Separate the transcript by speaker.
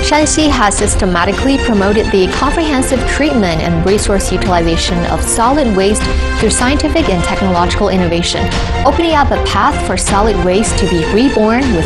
Speaker 1: Shanxi has systematically promoted the comprehensive treatment and resource utilization of solid waste through scientific and technological innovation, opening up a path for solid waste to be reborn with